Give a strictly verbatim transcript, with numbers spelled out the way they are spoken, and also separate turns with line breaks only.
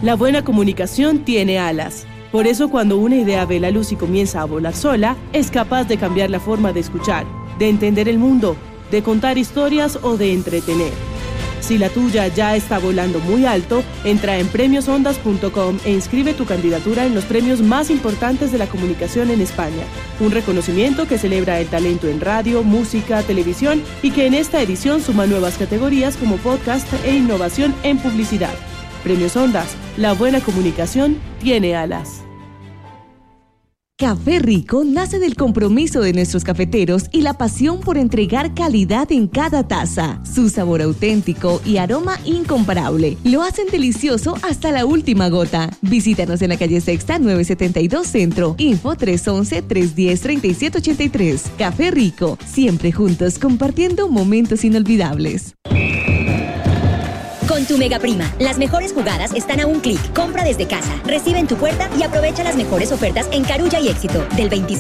La buena comunicación tiene alas. Por eso cuando una idea ve la luz y comienza a volar sola, es capaz de cambiar la forma de escuchar, de entender el mundo, de contar historias o de entretener. Si la tuya ya está volando muy alto, entra en premios ondas punto com e inscribe tu candidatura en los premios más importantes de la comunicación en España. Un reconocimiento que celebra el talento en radio, música, televisión y que en esta edición suma nuevas categorías como podcast e innovación en publicidad. Premios Ondas, la buena comunicación tiene alas.
Café Rico nace del compromiso de nuestros cafeteros y la pasión por entregar calidad en cada taza. Su sabor auténtico y aroma incomparable lo hacen delicioso hasta la última gota. Visítanos en la calle Sexta nueve setenta y dos Centro. Info tres once, tres diez, treinta y siete ochenta y tres. Café Rico, siempre juntos compartiendo momentos inolvidables.
Con tu Mega Prima, las mejores jugadas están a un clic. Compra desde casa, recibe en tu puerta y aprovecha las mejores ofertas en Carulla y Éxito. Del veintiséis